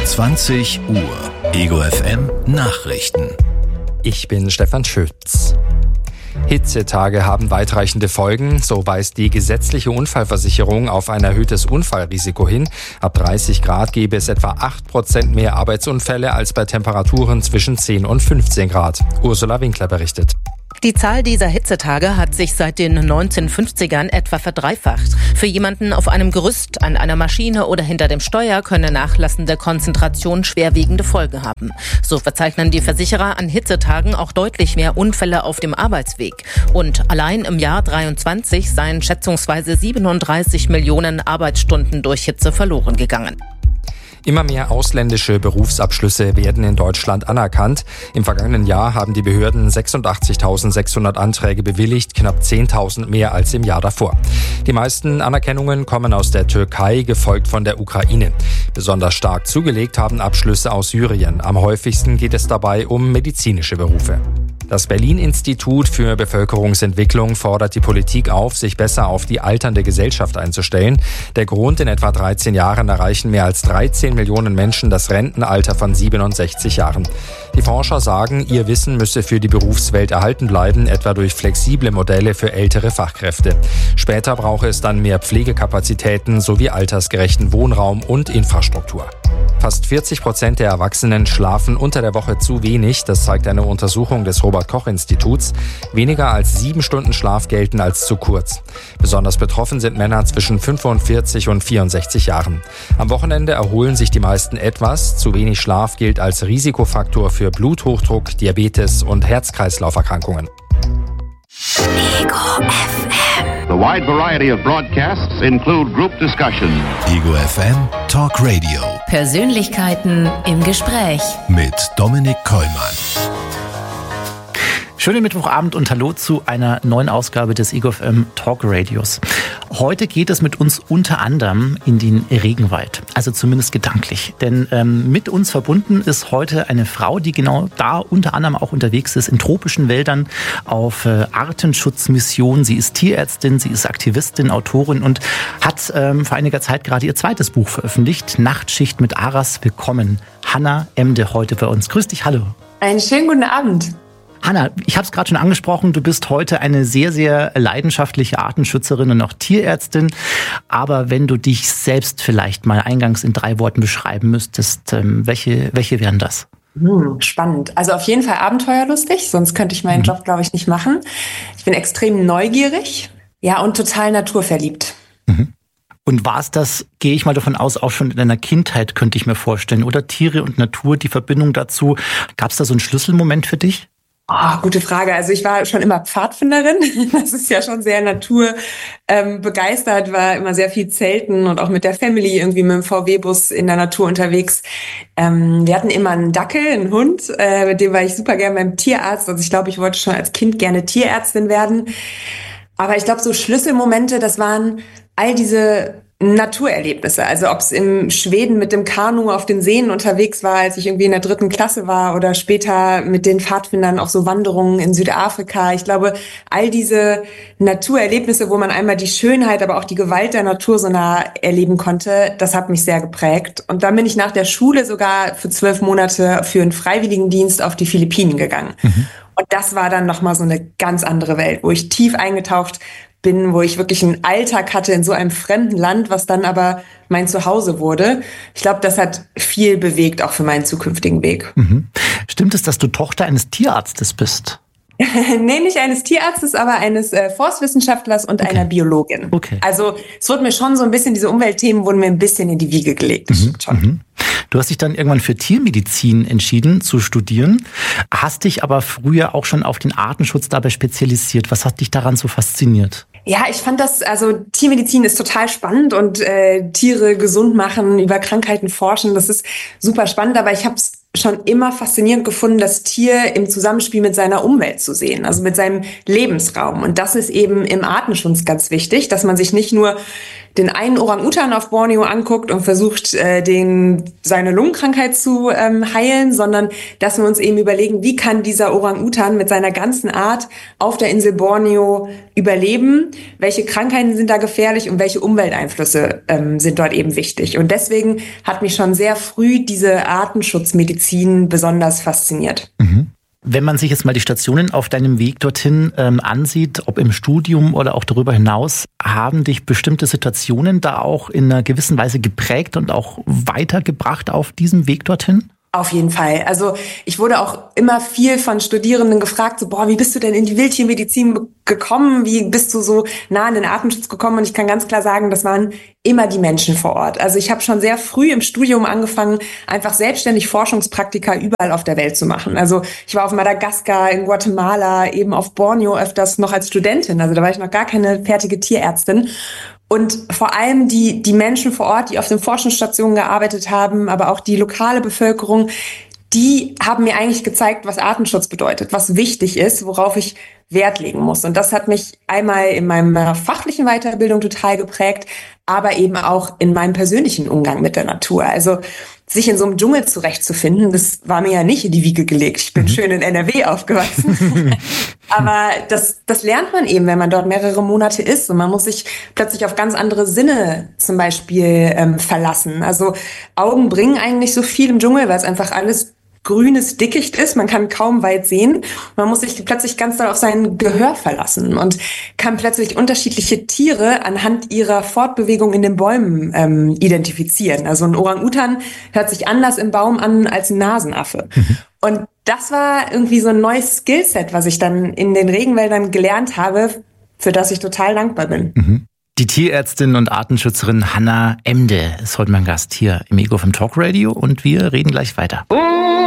20 Uhr. Ego FM Nachrichten. Ich bin Stefan Schütz. Hitzetage haben weitreichende Folgen, so weist die gesetzliche Unfallversicherung auf ein erhöhtes Unfallrisiko hin. Ab 30 Grad gäbe es etwa 8% mehr Arbeitsunfälle als bei Temperaturen zwischen 10 und 15 Grad. Ursula Winkler berichtet. Die Zahl dieser Hitzetage hat sich seit den 1950ern etwa verdreifacht. Für jemanden auf einem Gerüst, an einer Maschine oder hinter dem Steuer könne nachlassende Konzentration schwerwiegende Folgen haben. So verzeichnen die Versicherer an Hitzetagen auch deutlich mehr Unfälle auf dem Arbeitsweg. Und allein im Jahr 2023 seien schätzungsweise 37 Millionen Arbeitsstunden durch Hitze verloren gegangen. Immer mehr ausländische Berufsabschlüsse werden in Deutschland anerkannt. Im vergangenen Jahr haben die Behörden 86.600 Anträge bewilligt, knapp 10.000 mehr als im Jahr davor. Die meisten Anerkennungen kommen aus der Türkei, gefolgt von der Ukraine. Besonders stark zugelegt haben Abschlüsse aus Syrien. Am häufigsten geht es dabei um medizinische Berufe. Das Berlin-Institut für Bevölkerungsentwicklung fordert die Politik auf, sich besser auf die alternde Gesellschaft einzustellen. Der Grund: in etwa 13 Jahren erreichen mehr als 13 Millionen Menschen das Rentenalter von 67 Jahren. Die Forscher sagen, ihr Wissen müsse für die Berufswelt erhalten bleiben, etwa durch flexible Modelle für ältere Fachkräfte. Später brauche es dann mehr Pflegekapazitäten sowie altersgerechten Wohnraum und Infrastruktur. Fast 40% der Erwachsenen schlafen unter der Woche zu wenig. Das zeigt eine Untersuchung des Robert-Koch-Instituts. Weniger als 7 Stunden Schlaf gelten als zu kurz. Besonders betroffen sind Männer zwischen 45 und 64 Jahren. Am Wochenende erholen sich die meisten etwas. Zu wenig Schlaf gilt als Risikofaktor für Bluthochdruck, Diabetes und Herz-Kreislauf-Erkrankungen. Ego FM. The wide variety of broadcasts include group discussion. Ego FM Talk Radio Persönlichkeiten im Gespräch. mit Dominik Kollmann. Schönen Mittwochabend und hallo zu einer neuen Ausgabe des Ego FM Talk Radios. Heute geht es mit uns unter anderem in den Regenwald, also zumindest gedanklich. Denn mit uns verbunden ist heute eine Frau, die genau da unter anderem auch unterwegs ist, in tropischen Wäldern auf Artenschutzmission. Sie ist Tierärztin, sie ist Aktivistin, Autorin und hat vor einiger Zeit gerade ihr zweites Buch veröffentlicht, Nachtschicht mit Aras. Willkommen, Hanna Emde, heute bei uns. Grüß dich, hallo. Einen schönen guten Abend. Hanna, ich habe es gerade schon angesprochen, du bist heute eine sehr, sehr leidenschaftliche Artenschützerin und auch Tierärztin. Aber wenn du dich selbst vielleicht mal eingangs in 3 Worten beschreiben müsstest, welche wären das? Spannend. Also auf jeden Fall abenteuerlustig, sonst könnte ich meinen Job, glaube ich, nicht machen. Ich bin extrem neugierig, ja, und total naturverliebt. Und war es das, gehe ich mal davon aus, auch schon in deiner Kindheit, könnte ich mir vorstellen, oder? Tiere und Natur, die Verbindung dazu. Gab es da so einen Schlüsselmoment für dich? Oh, gute Frage. Also ich war schon immer Pfadfinderin. Das ist ja schon sehr naturbegeistert, war immer sehr viel zelten und auch mit der Family irgendwie mit dem VW-Bus in der Natur unterwegs. Wir hatten immer einen Dackel, einen Hund, mit dem war ich super gern beim Tierarzt. Also ich glaube, ich wollte schon als Kind gerne Tierärztin werden. Aber ich glaube, so Schlüsselmomente, das waren all diese Naturerlebnisse. Also ob es in Schweden mit dem Kanu auf den Seen unterwegs war, als ich irgendwie in der 3. Klasse war, oder später mit den Pfadfindern auf so Wanderungen in Südafrika. Ich glaube, all diese Naturerlebnisse, wo man einmal die Schönheit, aber auch die Gewalt der Natur so nah erleben konnte, das hat mich sehr geprägt. Und dann bin ich nach der Schule sogar für 12 Monate für einen Freiwilligendienst auf die Philippinen gegangen. Und das war dann nochmal so eine ganz andere Welt, wo ich tief eingetaucht bin, wo ich wirklich einen Alltag hatte in so einem fremden Land, was dann aber mein Zuhause wurde. Ich glaube, das hat viel bewegt, auch für meinen zukünftigen Weg. Stimmt es, dass du Tochter eines Tierarztes bist? Nee, nicht eines Tierarztes, aber eines Forstwissenschaftlers und einer Biologin. Okay. Also es wurde mir schon so ein bisschen, diese Umweltthemen wurden mir ein bisschen in die Wiege gelegt. Das stimmt schon. Du hast dich dann irgendwann für Tiermedizin entschieden zu studieren, hast dich aber früher auch schon auf den Artenschutz dabei spezialisiert. Was hat dich daran so fasziniert? Ja, ich fand das, also Tiermedizin ist total spannend und Tiere gesund machen, über Krankheiten forschen, das ist super spannend, aber ich habe es schon immer faszinierend gefunden, das Tier im Zusammenspiel mit seiner Umwelt zu sehen, also mit seinem Lebensraum. Und das ist eben im Artenschutz ganz wichtig, dass man sich nicht nur den einen Orang-Utan auf Borneo anguckt und versucht, seine Lungenkrankheit zu heilen, sondern dass wir uns eben überlegen, wie kann dieser Orang-Utan mit seiner ganzen Art auf der Insel Borneo überleben, welche Krankheiten sind da gefährlich und welche Umwelteinflüsse sind dort eben wichtig. Und deswegen hat mich schon sehr früh diese Artenschutzmedizin besonders fasziniert. Mhm. Wenn man sich jetzt mal die Stationen auf deinem Weg dorthin ansieht, ob im Studium oder auch darüber hinaus, haben dich bestimmte Situationen da auch in einer gewissen Weise geprägt und auch weitergebracht auf diesem Weg dorthin? Auf jeden Fall. Also ich wurde auch immer viel von Studierenden gefragt, so, wie bist du denn in die Wildtiermedizin gekommen? Wie bist du so nah an den Artenschutz gekommen? Und ich kann ganz klar sagen, das waren immer die Menschen vor Ort. Also ich habe schon sehr früh im Studium angefangen, einfach selbstständig Forschungspraktika überall auf der Welt zu machen. Also ich war auf Madagaskar, in Guatemala, eben auf Borneo öfters noch als Studentin. Also da war ich noch gar keine fertige Tierärztin. Und vor allem die Menschen vor Ort, die auf den Forschungsstationen gearbeitet haben, aber auch die lokale Bevölkerung, die haben mir eigentlich gezeigt, was Artenschutz bedeutet, was wichtig ist, worauf ich Wert legen muss. Und das hat mich einmal in meiner fachlichen Weiterbildung total geprägt, aber eben auch in meinem persönlichen Umgang mit der Natur. Also sich in so einem Dschungel zurechtzufinden, das war mir ja nicht in die Wiege gelegt. Ich bin schön in NRW aufgewachsen. Aber das lernt man eben, wenn man dort mehrere Monate ist. Und man muss sich plötzlich auf ganz andere Sinne zum Beispiel verlassen. Also Augen bringen eigentlich so viel im Dschungel, weil es einfach alles grünes Dickicht ist. Man kann kaum weit sehen. Man muss sich plötzlich ganz doll auf sein Gehör verlassen und kann plötzlich unterschiedliche Tiere anhand ihrer Fortbewegung in den Bäumen identifizieren. Also ein Orang-Utan hört sich anders im Baum an als ein Nasenaffe. Und das war irgendwie so ein neues Skillset, was ich dann in den Regenwäldern gelernt habe, für das ich total dankbar bin. Die Tierärztin und Artenschützerin Hanna Emde ist heute mein Gast hier im Ego FM Talk Radio und wir reden gleich weiter.